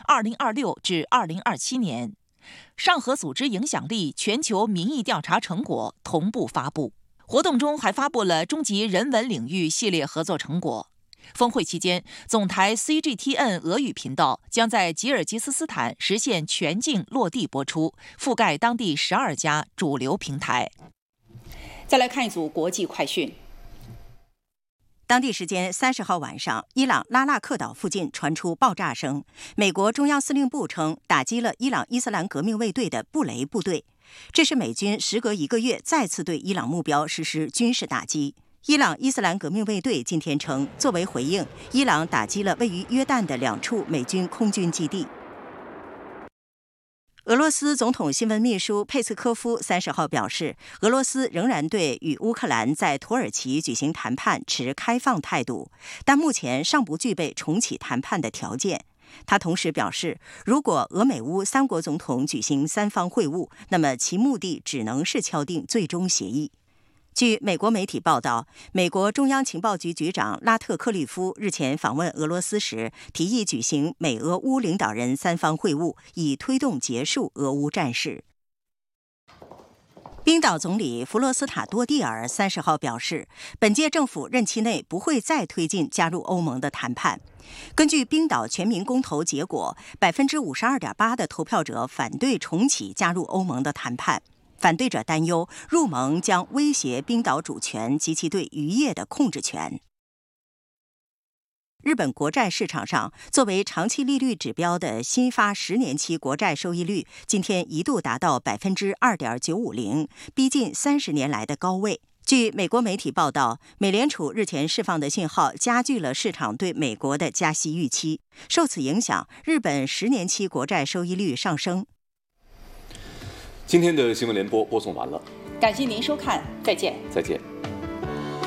2026至2027年。上合组织影响力全球民意调查成果同步发布。活动中还发布了中级人文领域系列合作成果。峰会期间，总台 CGTN 俄语频道将在吉尔吉斯斯坦实现全境落地播出，覆盖当地12家主流平台。再来看一组国际快讯。 当地时间30号晚上，伊朗拉纳克岛附近传出爆炸声。美国中央司令部称，打击了伊朗伊斯兰革命卫队的布雷部队。这是美军时隔1个月再次对伊朗目标实施军事打击。伊朗伊斯兰革命卫队今天称，作为回应，伊朗打击了位于约旦的2处美军空军基地。俄罗斯总统新闻秘书佩斯科夫30号表示，俄罗斯仍然对与乌克兰在土耳其举行谈判持开放态度，但目前尚不具备重启谈判的条件。他同时表示，如果俄美乌3国总统举行3方会晤，那么其目的只能是敲定最终协议。据美国媒体报道，美国中央情报局局长拉特克利夫日前访问俄罗斯时，提议举行美俄乌领导人3方会晤，以推动结束俄乌战事。冰岛总理弗罗斯塔多蒂尔30号表示，本届政府任期内不会再推进加入欧盟的谈判。根据冰岛全民公投结果，52.8%的投票者反对重启加入欧盟的谈判。反对者担忧入盟将威胁冰岛主权及其对渔业的控制权。日本国债市场上，作为长期利率指标的新发10年期国债收益率今天一度达到 2.950%， 逼近30年来的高位。据美国媒体报道，美联储日前释放的信号加剧了市场对美国的加息预期，受此影响，日本10年期国债收益率上升。 今天的新闻联播播送完了， 感谢您收看，再见。 再见。